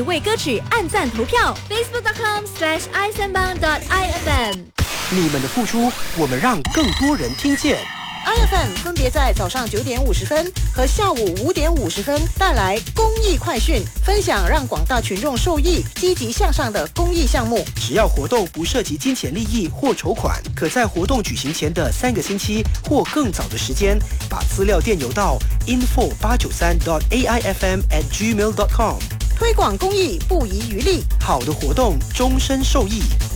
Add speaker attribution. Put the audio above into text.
Speaker 1: 为歌曲按赞投票 facebook.com/isanbang.ifm。
Speaker 2: 你们的付出，我们让更多人听见。
Speaker 3: IFM 分别在早上9点50分和下午5点50分带来公益快讯，分享让广大群众受益、积极向上的公益项目。
Speaker 2: 只要活动不涉及金钱利益或筹款，可在活动举行前的3个星期或更早的时间，把资料电邮到 info893.aifm@gmail.com。
Speaker 3: 推广公益不遗余力，
Speaker 2: 好的活动终身受益。